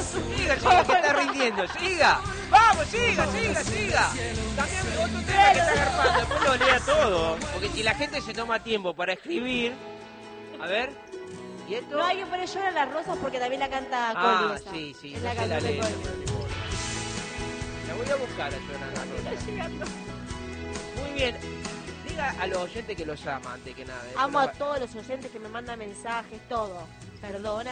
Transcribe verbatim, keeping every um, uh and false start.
Siga, siga, que está rindiendo. Siga. Vamos, siga, siga, siga. Cambiame otro tema que está agarpando. Después lo lea todo. Porque si la gente se toma tiempo para escribir. A ver. ¿Y esto? No hay que poner Lloran las rosas porque también la canta Ah, Coli. esa. sí, sí. Es No la sé la canción de letra, Coli. pero no importa. La voy a buscar a Lloran las rosas. Está llegando. Muy bien. Diga a los oyentes que los ama antes que nada. Eso Amo lo a va- todos los oyentes que me mandan mensajes, todo. Perdona.